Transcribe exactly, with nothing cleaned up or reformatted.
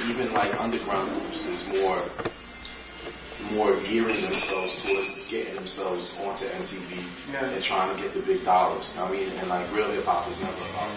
even like underground groups is more more gearing themselves towards getting themselves onto M T V yeah. and trying to get the big dollars. I mean, and like real hip hop is never about